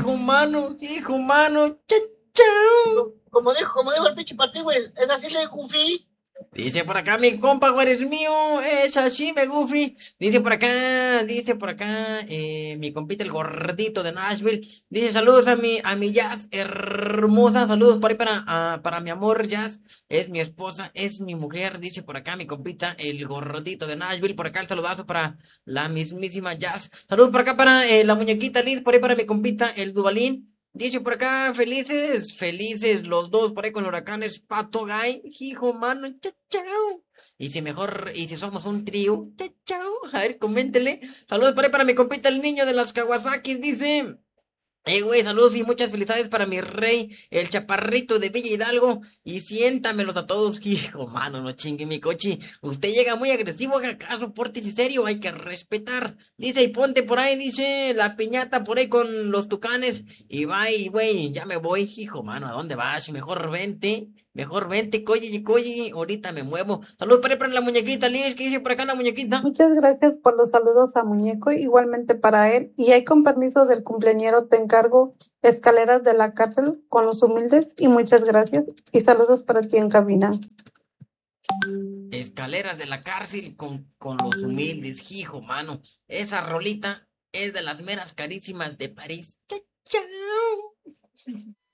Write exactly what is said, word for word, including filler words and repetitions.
hijo mano, hijo mano, chao, chao. Como dijo, como dijo el pinche partido, güey, es así le Goofy. Dice por acá mi compa, güey, eres mío, es así, me Goofy. Dice por acá, dice por acá, eh, mi compita el gordito de Nashville. Dice saludos a mi, a mi Jazz, hermosa, saludos por ahí para, ah, para mi amor Jazz. Es mi esposa, es mi mujer, dice por acá mi compita el gordito de Nashville. Por acá el saludazo para la mismísima Jazz. Saludos por acá para eh, la muñequita Liz, por ahí para mi compita el Dubalín. Dice por acá, felices, felices los dos por ahí con huracanes, Pato Gay, hijo, mano, chao, chao. Y si mejor, y si somos un trío, chao, chao. A ver, coméntele. Saludos por ahí para mi compita el niño de las Kawasaki, dice. Eh, güey, saludos y muchas felicidades para mi rey, el chaparrito de Villa Hidalgo. Y siéntamelos a todos, hijo, mano, no chingue mi coche. Usted llega muy agresivo, haga caso, pórtese serio, hay que respetar. Dice, y ponte por ahí, dice, la piñata por ahí con los tucanes. Y bye, güey, ya me voy, hijo, mano, ¿a dónde vas? Mejor vente, mejor vente, coye y coye, ahorita me muevo. Saludos por ahí para la muñequita, Liz, ¿qué dice por acá la muñequita? Muchas gracias por los saludos a Muñeco, igualmente para él. Y ahí con permiso del cumpleañero te encargo escaleras de la cárcel con los humildes y muchas gracias. Y saludos para ti en cabina. Escaleras de la cárcel con, con los humildes, hijo, mano. Esa rolita es de las meras carísimas de París. Chao, chao.